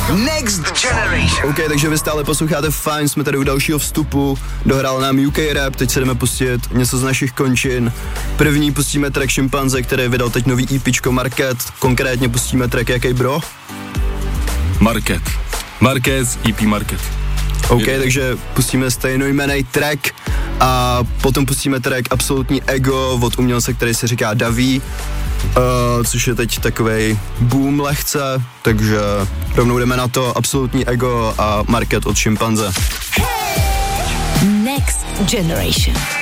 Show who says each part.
Speaker 1: Next Generation.
Speaker 2: OK, takže vy stále posloucháte fajn, jsme tady u dalšího vstupu, dohrál nám UK Rap, teď se jdeme pustit něco z našich končin. První pustíme track Šimpanze, který vydal teď nový EPčko Market, konkrétně pustíme track jaký bro?
Speaker 3: Market, EP Market.
Speaker 2: OK, takže pustíme stejnojmenný track a potom pustíme track Absolutní ego od umělce, který se říká Daví, což je teď takovej boom lehce, takže rovnou jdeme na to. Absolutní ego a Market od Šimpanze.
Speaker 4: Next Generation.